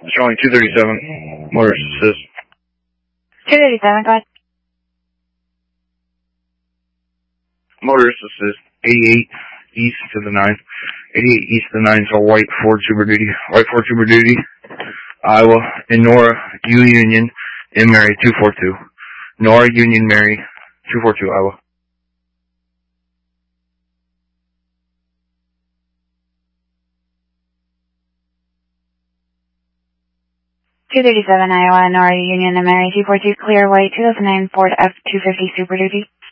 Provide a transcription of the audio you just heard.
Showing 237. Motor assist. 237, go ahead. Motor assist. 88 east to the 9. 88 east to the 9 is all white Ford Super Duty. White Ford Super Duty. Iowa. And Nora U Union and Mary 242. Nora Union Mary 242 Iowa. 237 Iowa, Nora Union and Mary 242, clear white 2009 Ford F-250 Super Duty.